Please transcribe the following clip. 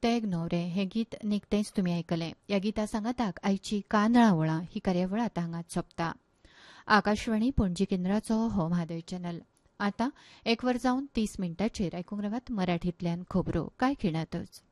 तेग न्हवरे हें गीत निकतेंच तुमी आयकलें. ह्या गिता सांगाताक आयची कांदळावळां ही कार्यावळ आतां हांगाच सोंपता. आकाशवाणी पणजी केंद्राचो हो म्हादय चॅनल. आतां 1 वर जावन 30 मिनटांचेर आयकूंक रावात मराठींतल्यान खबरो कांय खिणातच.